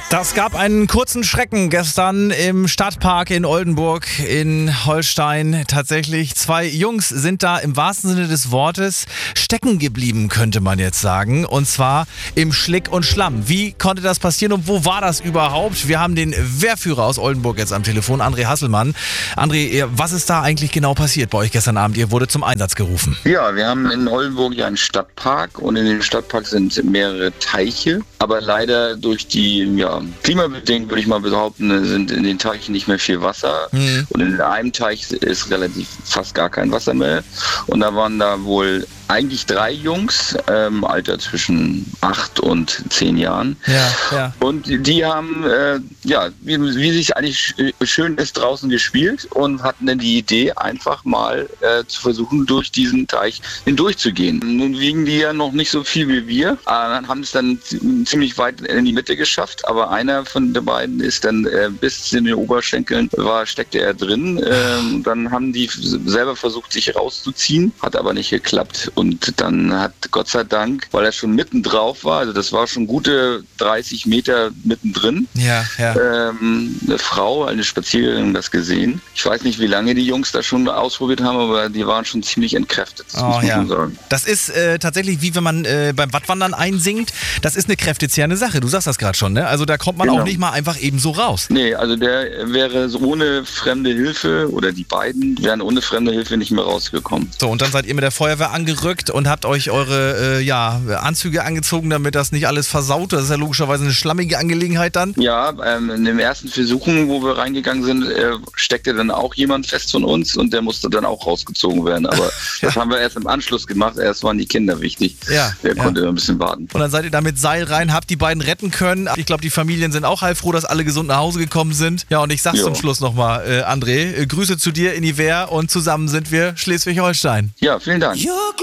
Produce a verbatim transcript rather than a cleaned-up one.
Das gab einen kurzen Schrecken gestern im Stadtpark in Oldenburg in Holstein. Tatsächlich zwei Jungs sind da im wahrsten Sinne des Wortes stecken geblieben, könnte man jetzt sagen. Und zwar im Schlick und Schlamm. Wie konnte das passieren und wo war das überhaupt? Wir haben den Wehrführer aus Oldenburg jetzt am Telefon, André Hasselmann. André, was ist da eigentlich genau passiert bei euch gestern Abend? Ihr wurde zum Einsatz gerufen. Ja, wir haben in Oldenburg ja einen Stadtpark und in dem Stadtpark sind mehrere Teiche. Aber leider durch die ja, klimabedingt, würde ich mal behaupten, sind in den Teichen nicht mehr viel Wasser. Mhm. Und in einem Teich ist relativ fast gar kein Wasser mehr. Und da waren da wohl eigentlich drei Jungs, ähm, Alter zwischen acht und zehn Jahren. Ja, ja. Und die haben, äh, ja, wie, wie sich eigentlich schön ist, draußen gespielt und hatten dann die Idee, einfach mal äh, zu versuchen, durch diesen Teich hindurchzugehen. Nun wiegen die ja noch nicht so viel wie wir, äh, haben es dann ziemlich weit in die Mitte geschafft, aber einer von den beiden ist dann äh, bis in den Oberschenkeln, war, steckte er drin. Äh, dann haben die selber versucht, sich rauszuziehen, hat aber nicht geklappt. Und dann hat Gott sei Dank, weil er schon mitten drauf war, also das war schon gute dreißig Meter mittendrin, ja, ja. Ähm, eine Frau, eine Spaziergängerin, das gesehen. Ich weiß nicht, wie lange die Jungs das schon ausprobiert haben, aber die waren schon ziemlich entkräftet. Das oh, muss man ja. schon sagen. Das ist äh, tatsächlich wie wenn man äh, beim Wattwandern einsinkt. Das ist eine kräftezehrende Sache. Du sagst das gerade schon, ne? Also da kommt man genau. auch nicht mal einfach eben so raus. Nee, also der wäre so ohne fremde Hilfe oder die beiden wären ohne fremde Hilfe nicht mehr rausgekommen. So, und dann seid ihr mit der Feuerwehr angerückt und habt euch eure äh, ja, Anzüge angezogen, damit das nicht alles versaut. Das ist ja logischerweise eine schlammige Angelegenheit dann. Ja, ähm, in den ersten Versuchen, wo wir reingegangen sind, äh, steckte dann auch jemand fest von uns und der musste dann auch rausgezogen werden. Aber ja. das haben wir erst im Anschluss gemacht. Erst waren die Kinder wichtig. Ja, der ja. konnte ein bisschen warten. Und dann seid ihr da mit Seil rein, habt die beiden retten können. Ich glaube, die Familien sind auch heilfroh, dass alle gesund nach Hause gekommen sind. Ja, und ich sag's jo. zum Schluss nochmal, äh, André, äh, Grüße zu dir in die Wehr und zusammen sind wir Schleswig-Holstein. Ja, vielen Dank.